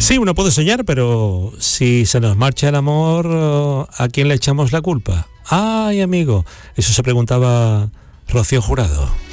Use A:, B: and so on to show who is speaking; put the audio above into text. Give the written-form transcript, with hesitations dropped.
A: Sí, uno puede soñar, pero si se nos marcha el amor, ¿a quién le echamos la culpa? Ay, amigo, eso se preguntaba Rocío Jurado.